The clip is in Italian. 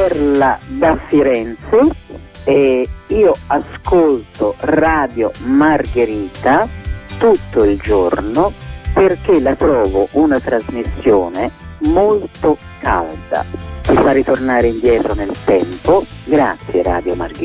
Perla da Firenze e io ascolto Radio Margherita tutto il giorno perché la trovo una trasmissione molto calda, ti fa ritornare indietro nel tempo. Grazie Radio Margherita.